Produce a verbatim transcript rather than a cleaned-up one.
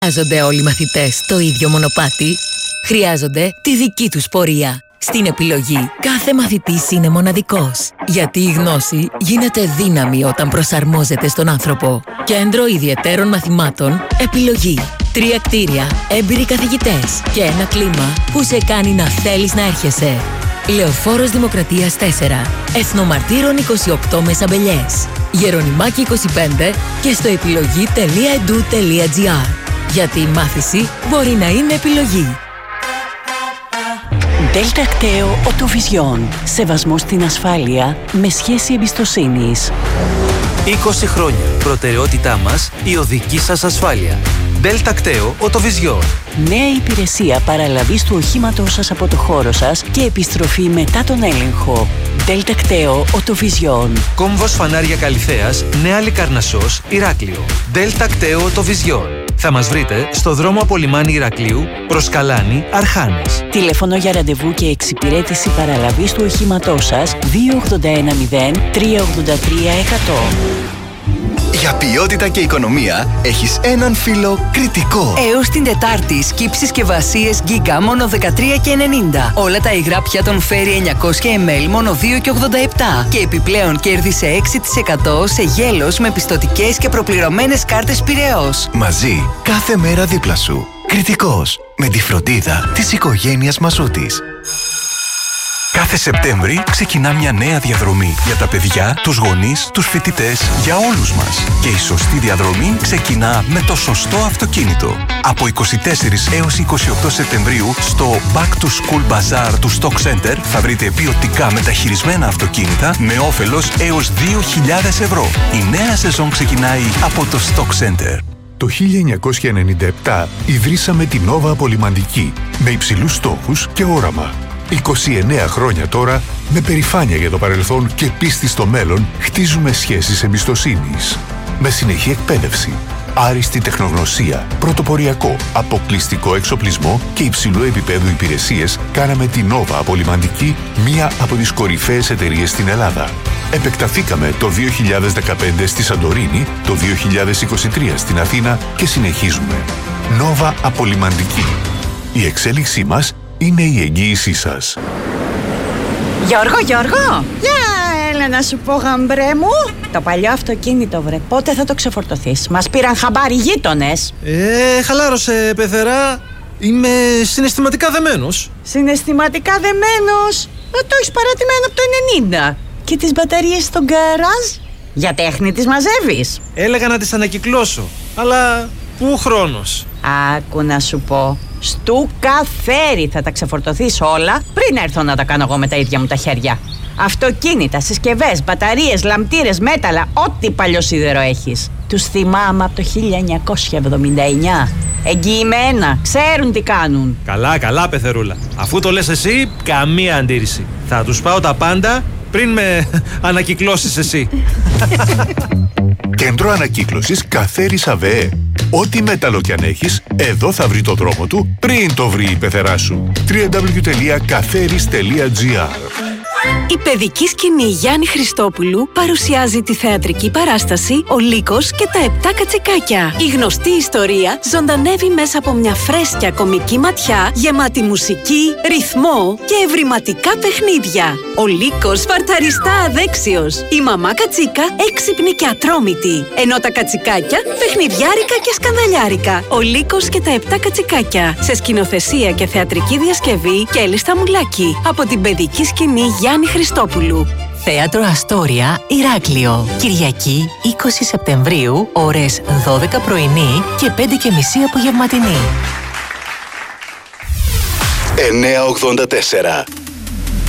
Χρειάζονται όλοι οι μαθητές το ίδιο μονοπάτι. Χρειάζονται τη δική τους πορεία. Στην επιλογή, κάθε μαθητής είναι μοναδικός. Γιατί η γνώση γίνεται δύναμη όταν προσαρμόζεται στον άνθρωπο. Κέντρο ιδιαιτέρων μαθημάτων, επιλογή. Τρία κτίρια, έμπειροι καθηγητές και ένα κλίμα που σε κάνει να θέλεις να έρχεσαι. Λεωφόρος Δημοκρατίας τέσσερα, Εθνομαρτύρων είκοσι οκτώ Μεσαμπελιές, Γερονιμάκη είκοσι πέντε και στο επιλογή τελεία e d u τελεία g r. Γιατί η μάθηση μπορεί να είναι επιλογή. Delta Κταίο Οτοβιζιόν. Σεβασμός στην ασφάλεια με σχέση εμπιστοσύνης. είκοσι χρόνια. Προτεραιότητά μας η οδική σας ασφάλεια. Delta Κταίο Οτοβιζιόν. Νέα υπηρεσία παραλαβής του οχήματός σας από το χώρο σας και επιστροφή μετά τον έλεγχο. Delta Κταίο Οτοβιζιόν. Κόμβος Φανάρια Καλυθέας, Νέα Λικαρνασσός, Ηράκλειο. Delta Κταίο Οτοβιζιόν. Θα μας βρείτε στο δρόμο από λιμάνι Ηρακλείου προς Καλάνη, Αρχάνες. Τηλέφωνο για ραντεβού και εξυπηρέτηση παραλαβής του οχήματός σας δύο οκτώ ένα μηδέν τρία ογδόντα τρία εκατό. Για ποιότητα και οικονομία έχεις έναν φίλο Κρητικό. Έως την Τετάρτη σκύψεις συσκευασίες Giga μόνο δεκατρία και ενενήντα. Όλα τα υγρά πιάτων Fairy εννιακόσια μιλιλίτρα μόνο δύο και ογδόντα επτά. Και επιπλέον κέρδισε έξι τοις εκατό σε γέλος με πιστωτικές και προπληρωμένες κάρτες Πειραιώς. Μαζί, κάθε μέρα δίπλα σου. Κρητικός. Με τη φροντίδα της οικογένειας Μασούτης. Κάθε Σεπτέμβρη ξεκινά μια νέα διαδρομή για τα παιδιά, τους γονείς, τους φοιτητές, για όλους μας. Και η σωστή διαδρομή ξεκινά με το σωστό αυτοκίνητο. Από είκοσι τέσσερις έως είκοσι οκτώ Σεπτεμβρίου στο Back to School Bazaar του Stock Center θα βρείτε ποιοτικά μεταχειρισμένα αυτοκίνητα με όφελος έως δύο χιλιάδες ευρώ. Η νέα σεζόν ξεκινάει από το Stock Center. Το χίλια εννιακόσια ενενήντα επτά ιδρύσαμε την Nova Απολυμαντική με υψηλούς στόχους και όραμα. είκοσι εννέα χρόνια τώρα, με περηφάνεια για το παρελθόν και πίστη στο μέλλον, χτίζουμε σχέσεις εμπιστοσύνης. Με συνεχή εκπαίδευση, άριστη τεχνογνωσία, πρωτοποριακό, αποκλειστικό εξοπλισμό και υψηλού επίπεδου υπηρεσίες, κάναμε την Nova Απολυμαντική μία από τις κορυφαίες εταιρείες στην Ελλάδα. Επεκταθήκαμε το δύο χιλιάδες δεκαπέντε στη Σαντορίνη, το δύο χιλιάδες είκοσι τρία στην Αθήνα και συνεχίζουμε. Nova Απολυμαντική. Η εξέλιξή μας είναι η εγγύησή σας. Γιώργο, Γιώργο! Για έλα να σου πω, γαμπρέ μου. Το παλιό αυτοκίνητο, βρε, πότε θα το ξεφορτωθείς? Μας πήραν χαμπάρι γείτονες. Ε, χαλάρωσε, πεθερά. Είμαι συναισθηματικά δεμένος. Συναισθηματικά δεμένος? Ε, το έχεις παρατημένο από το ενενήντα. Και τις μπαταρίες στο γκαράζ? Για τέχνη τις μαζεύεις? Έλεγα να τις ανακυκλώσω, αλλά πού χρόνος? Άκου να σου πω. Στου καφέρι θα τα ξεφορτωθείς όλα πριν έρθω να τα κάνω εγώ με τα ίδια μου τα χέρια. Αυτοκίνητα, συσκευές, μπαταρίες, λαμπτήρες, μέταλλα, ό,τι παλιό σίδερο έχεις. Τους θυμάμαι από το χίλια εννιακόσια εβδομήντα εννιά. Εγγυημένα, ξέρουν τι κάνουν. Καλά, καλά, πεθερούλα. Αφού το λες εσύ, καμία αντίρρηση. Θα τους πάω τα πάντα πριν με ανακυκλώσεις εσύ. Κέντρο Ανακύκλωσης Καθέρης ΑΒΕ. Ό,τι μέταλλο κι αν έχεις, εδώ θα βρει το δρόμο του πριν το βρει η πεθερά σου. double-u double-u double-u τελεία καθέρης τελεία g r. Η παιδική σκηνή Γιάννη Χριστόπουλου παρουσιάζει τη θεατρική παράσταση «Ο Λύκος και τα επτά κατσικάκια». Η γνωστή ιστορία ζωντανεύει μέσα από μια φρέσκια κομική ματιά γεμάτη μουσική, ρυθμό και ευρηματικά παιχνίδια. Ο Λύκος φαρταριστά αδέξιος, η μαμά κατσίκα έξυπνη και ατρόμητη, ενώ τα κατσικάκια παιχνιδιάρικα και σκανδαλιάρικα. Ο Λύκος και τα επτά κατσικάκια, σε σκηνοθεσία και θεατρική διασκευή Κέλλη Σταμουλάκη, από την παιδική σκηνή Γιάννη Χριστόπουλου. Θέατρο Αστόρια, Ηράκλειο. Κυριακή είκοσι Σεπτεμβρίου, ώρες δώδεκα πρωινή και πέντε και μισή απογευματινή. εννιακόσια ογδόντα τέσσερα